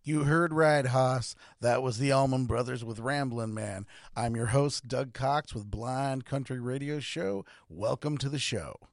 You heard right, Haas. That was the Allman Brothers with Ramblin' Man. I'm your host, Doug Cox with Blind Country Radio Show. Welcome to the show.